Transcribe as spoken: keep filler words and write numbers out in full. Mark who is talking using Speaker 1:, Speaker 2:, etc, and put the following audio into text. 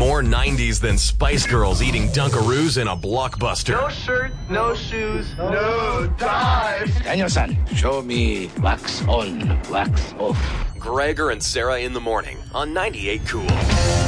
Speaker 1: more nineties than Spice Girls eating Dunkaroos in a Blockbuster.
Speaker 2: No shirt, no shoes, no ties.
Speaker 3: Daniel-san, show me wax on, wax off.
Speaker 1: Gregor and Sarah in the morning on ninety-eight Cool.